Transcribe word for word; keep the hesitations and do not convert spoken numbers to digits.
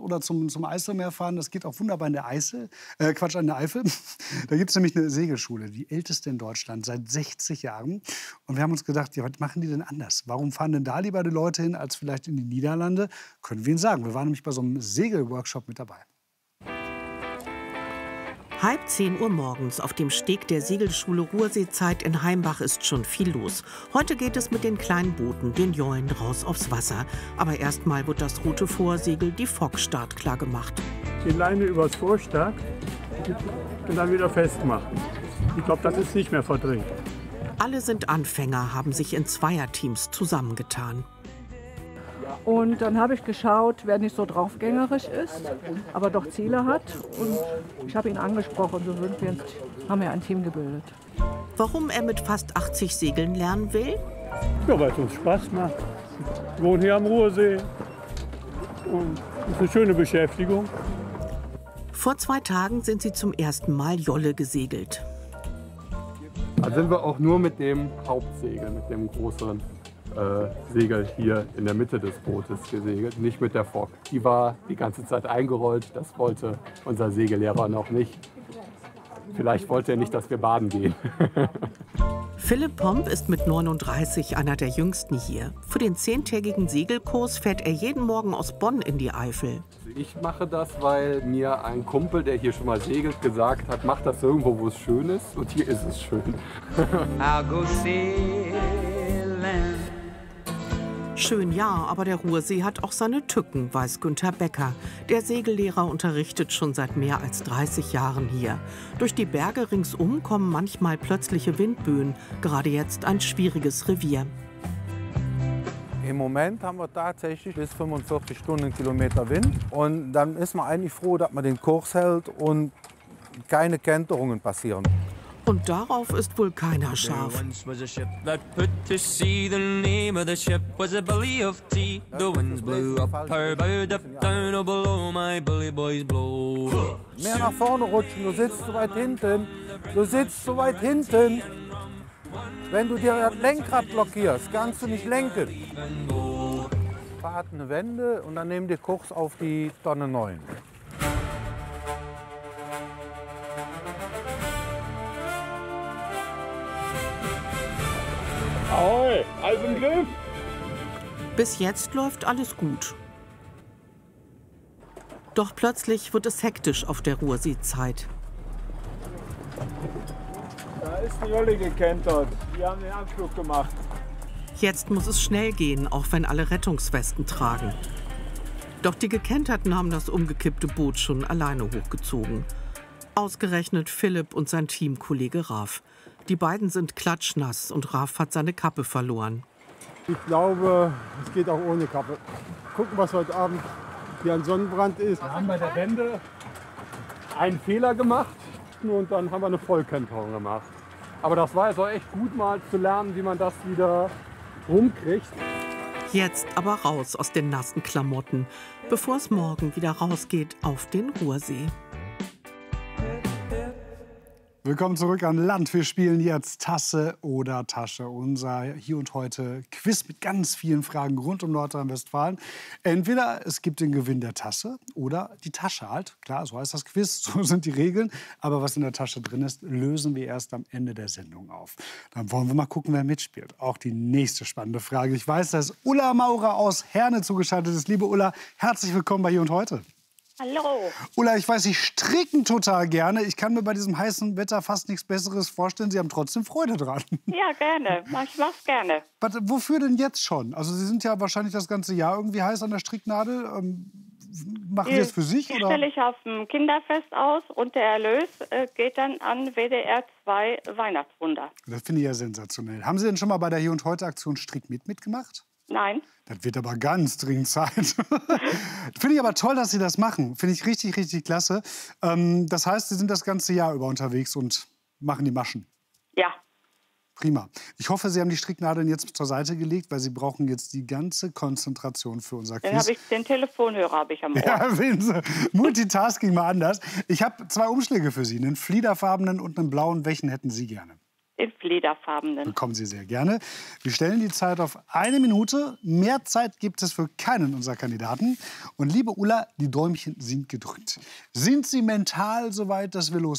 oder zum, zum Eiselmeer fahren, das geht auch wunderbar in der Eisel, äh, Quatsch, in der Eifel. Da gibt es nämlich eine Segelschule, die älteste in Deutschland, seit sechzig Jahren. Und wir haben uns gedacht, ja, was machen die denn anders? Warum fahren denn da lieber die Leute hin, als vielleicht in die Niederlande? Können wir Ihnen sagen. Wir waren nämlich bei so einem Segelworkshop mit dabei. Halb zehn Uhr morgens auf dem Steg der Segelschule Ruhrseezeit in Heimbach ist schon viel los. Heute geht es mit den kleinen Booten, den Jollen, raus aufs Wasser. Aber erstmal wird das rote Vorsegel, die Fock, startklar gemacht. Die Leine übers Vorstag und dann wieder festmachen. Ich glaube, das ist nicht mehr verdrängt. Alle sind Anfänger, haben sich in Zweierteams zusammengetan. Und dann habe ich geschaut, wer nicht so draufgängerisch ist, aber doch Ziele hat. Und ich habe ihn angesprochen, so sind wir, haben wir ein Team gebildet. Warum er mit fast achtzig Segeln lernen will? Ja, weil es uns Spaß macht. Wir wohnen hier am Ruhrsee und es ist eine schöne Beschäftigung. Vor zwei Tagen sind sie zum ersten Mal Jolle gesegelt. Da sind wir auch nur mit dem Hauptsegel, mit dem größeren äh, Segel hier in der Mitte des Bootes gesegelt, nicht mit der Fock. Die war die ganze Zeit eingerollt, das wollte unser Segellehrer noch nicht. Vielleicht wollte er nicht, dass wir baden gehen. Philipp Pomp ist mit neununddreißig einer der jüngsten hier. Für den zehntägigen Segelkurs fährt er jeden Morgen aus Bonn in die Eifel. Ich mache das, weil mir ein Kumpel, der hier schon mal segelt, gesagt hat, mach das irgendwo, wo es schön ist. Und hier ist es schön. Schön ja, aber der Ruhrsee hat auch seine Tücken, weiß Günther Becker. Der Segellehrer unterrichtet schon seit mehr als dreißig Jahren hier. Durch die Berge ringsum kommen manchmal plötzliche Windböen. Gerade jetzt ein schwieriges Revier. Im Moment haben wir tatsächlich bis fünfundvierzig Stundenkilometer Wind. Und dann ist man eigentlich froh, dass man den Kurs hält und keine Kenterungen passieren. Und darauf ist wohl keiner scharf. Mehr nach vorne rutschen, du sitzt so weit hinten. Du sitzt so weit hinten. Wenn du dir das Lenkrad blockierst, kannst du nicht lenken. Fahrt eine Wende und dann nehmen wir Kurs auf die Tonne neun. Ahoi, alles im Griff? Bis jetzt läuft alles gut. Doch plötzlich wird es hektisch auf der Ruhrseezeit. Da ist die Jolle gekentert. Die haben den Anflug gemacht. Jetzt muss es schnell gehen, auch wenn alle Rettungswesten tragen. Doch die Gekenterten haben das umgekippte Boot schon alleine hochgezogen. Ausgerechnet Philipp und sein Teamkollege Raf. Die beiden sind klatschnass und Raf hat seine Kappe verloren. Ich glaube, es geht auch ohne Kappe. Gucken, was heute Abend hier an Sonnenbrand ist. Wir haben bei der Wende einen Fehler gemacht und dann haben wir eine Vollkenterung gemacht. Aber das war jetzt auch echt gut mal zu lernen, wie man das wieder rumkriegt. Jetzt aber raus aus den nassen Klamotten, bevor es morgen wieder rausgeht auf den Ruhrsee. Willkommen zurück an Land. Wir spielen jetzt Tasse oder Tasche. Unser Hier und Heute Quiz mit ganz vielen Fragen rund um Nordrhein-Westfalen. Entweder es gibt den Gewinn der Tasse oder die Tasche halt. Klar, so heißt das Quiz, so sind die Regeln. Aber was in der Tasche drin ist, lösen wir erst am Ende der Sendung auf. Dann wollen wir mal gucken, wer mitspielt. Auch die nächste spannende Frage. Ich weiß, dass Ulla Maurer aus Herne zugeschaltet ist. Liebe Ulla, herzlich willkommen bei Hier und Heute. Hallo. Ulla, ich weiß, Sie stricken total gerne. Ich kann mir bei diesem heißen Wetter fast nichts Besseres vorstellen. Sie haben trotzdem Freude dran. Ja, gerne. Ich mach's gerne. Warte, wofür denn jetzt schon? Also Sie sind ja wahrscheinlich das ganze Jahr irgendwie heiß an der Stricknadel. Ähm, machen Sie das für sich? Die oder? stelle ich auf dem Kinderfest aus und der Erlös äh, geht dann an W D R zwei Weihnachtswunder. Das finde ich ja sensationell. Haben Sie denn schon mal bei der Hier und Heute Aktion Strick mit mitgemacht? Nein. Das wird aber ganz dringend Zeit. Finde ich aber toll, dass Sie das machen. Finde ich richtig, richtig klasse. Ähm, das heißt, Sie sind das ganze Jahr über unterwegs und machen die Maschen. Ja. Prima. Ich hoffe, Sie haben die Stricknadeln jetzt zur Seite gelegt, weil Sie brauchen jetzt die ganze Konzentration für unser Quiz. Dann habe ich den Telefonhörer habe ich am Ohr. Ja, sehen Sie. Multitasking mal anders. Ich habe zwei Umschläge für Sie, einen fliederfarbenen und einen blauen. Welchen hätten Sie gerne? in Flederfarbenen. Bekommen Sie sehr gerne. Wir stellen die Zeit auf eine Minute. Mehr Zeit gibt es für keinen unserer Kandidaten. Und liebe Ulla, die Däumchen sind gedrückt. Sind Sie mental soweit, dass wir los